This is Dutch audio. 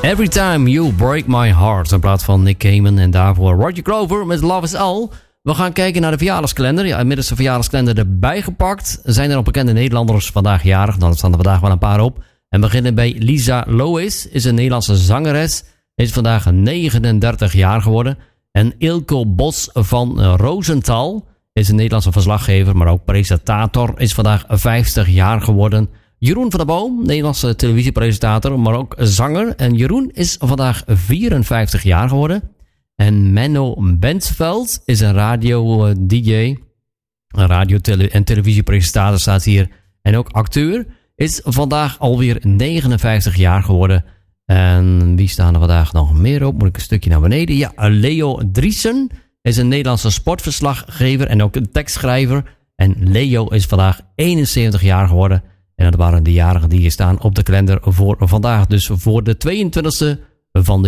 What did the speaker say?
Every Time You Break My Heart. In plaats van Nick Cayman en daarvoor Roger Glover met Love Is All. We gaan kijken naar de verjaardagskalender. Ja, inmiddels de verjaardagskalender erbij gepakt. Zijn er nog bekende Nederlanders vandaag jarig? Dan staan er vandaag wel een paar op. En we beginnen bij Lisa Lois. Is een Nederlandse zangeres. Is vandaag 39 jaar geworden. En Ilko Bos van Rosenthal is een Nederlandse verslaggever, maar ook presentator. Is vandaag 50 jaar geworden. Jeroen van der Boom, Nederlandse televisiepresentator, maar ook zanger. En Jeroen is vandaag 54 jaar geworden. En Menno Bentveld is een radio-dj. Een radio- en televisiepresentator staat hier. En ook acteur. Is vandaag alweer 59 jaar geworden. En wie staan er vandaag nog meer op? Moet ik een stukje naar beneden? Ja, Leo Driessen is een Nederlandse sportverslaggever en ook een tekstschrijver. En Leo is vandaag 71 jaar geworden. En dat waren de jarigen die hier staan op de kalender voor vandaag. Dus voor de 22e van de